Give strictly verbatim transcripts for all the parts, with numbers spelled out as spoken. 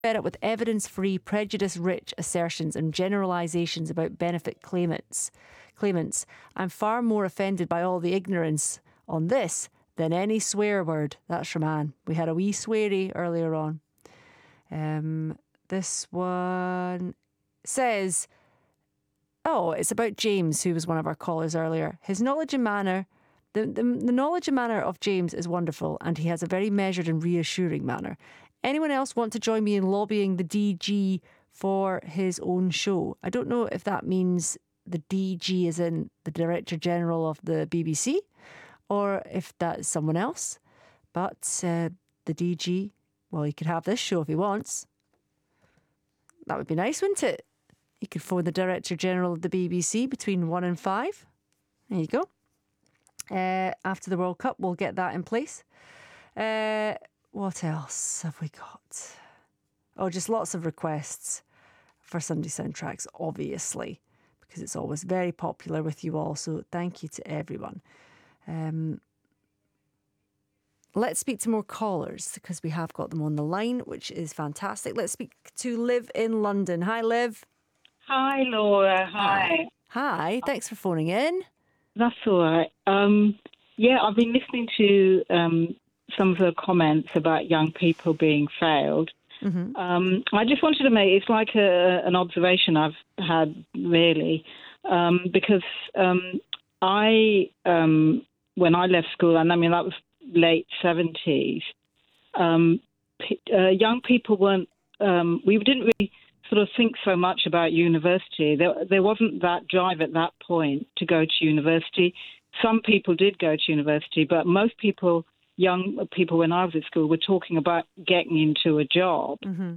fed up with evidence-free, prejudice-rich assertions and generalisations about benefit claimants. Claimants, I'm far more offended by all the ignorance on this than any swear word. That's from Anne. We had a wee sweary earlier on. Um, this one says, oh, it's about James, who was one of our callers earlier. His knowledge and manner, the, the, the knowledge and manner of James is wonderful, and he has a very measured and reassuring manner. Anyone else want to join me in lobbying the D G for his own show? I don't know if that means the D G is in the Director General of the B B C, or if that's someone else. But uh, the D G, well, he could have this show if he wants. That would be nice, wouldn't it? You could phone the Director General of the B B C between one and five. There you go. Uh, after the World Cup, we'll get that in place. Uh, what else have we got? Oh, just lots of requests for Sunday soundtracks, obviously, because it's always very popular with you all. So thank you to everyone. Um, let's speak to more callers because we have got them on the line, which is fantastic. Let's speak to Liv in London. Hi, Liv. Hi, Laura. Hi. Hi. Thanks for phoning in. That's all right. Um, yeah, I've been listening to um, some of the comments about young people being failed. Mm-hmm. Um, I just wanted to make, it's like a, an observation I've had, really, um, because um, I, um, when I left school, and I mean, that was late seventies, um, p- uh, young people weren't, um, we didn't really sort of think so much about university. There, there wasn't that drive at that point to go to university. Some people did go to university, but most people, young people when I was at school, were talking about getting into a job. Mm-hmm.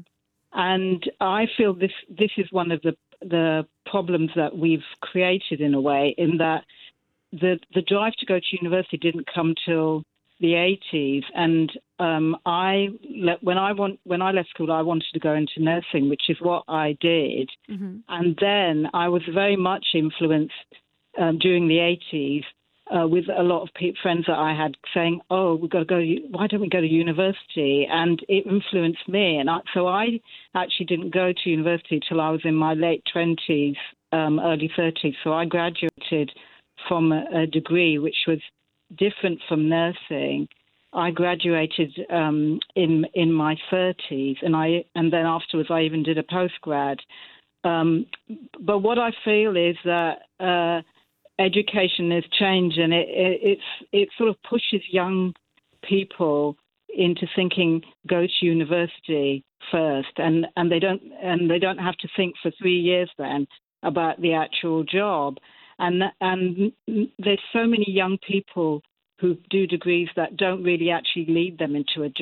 And I feel this this is one of the the problems that we've created in a way, in that the the drive to go to university didn't come till the eighties, and um, I when I want when I left school, I wanted to go into nursing, which is what I did. Mm-hmm. And then I was very much influenced um, during the eighties uh, with a lot of pe- friends that I had saying, "Oh, we've got to go. Why don't we go to university?" And it influenced me, and I, so I actually didn't go to university till I was in my late twenties, um, early thirties. So I graduated from a, a degree which was different from nursing. I graduated um, in in my thirties, and I and then afterwards I even did a postgrad. Um, but what I feel is that uh, education has changed, and it, it it's it sort of pushes young people into thinking go to university first, and, and they don't and they don't have to think for three years then about the actual job. And and there's so many young people who do degrees that don't really actually lead them into a